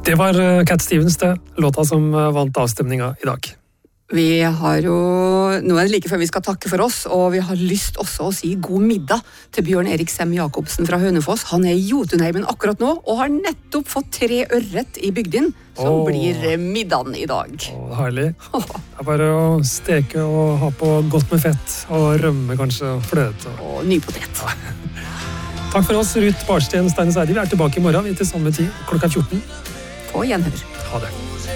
Det var Cat Stevens, det. Låta som vant avstemninga i dag. Vi har jo, nå er det like før vi skal takke for oss, og vi har lyst også å si god middag til Bjørn Erik Sem Jacobsen fra Hønefoss. Han er i Jotunheimen akkurat nå, og har nettopp fått 3 ørret i bygdin, som blir middagen i dag. Herlig. Det er bare å steke og ha på godt med fett, og rømme kanskje, og fløte. Og nypotet. Ja. Takk for oss, Ruth Barsten, Steine Seidi. Vi er tilbake i morgen til samme tid, klokka 14. På gjenhør. Ha det.